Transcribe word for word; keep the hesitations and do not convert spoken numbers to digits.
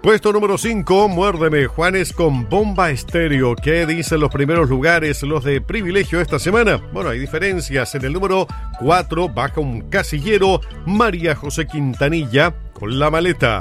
Puesto número cinco, Muérdeme, Juanes con Bomba Estéreo. ¿Qué dicen los primeros lugares, los de privilegio esta semana? Bueno, hay diferencias. En el número cuatro baja un casillero, María José Quintanilla con La Maleta.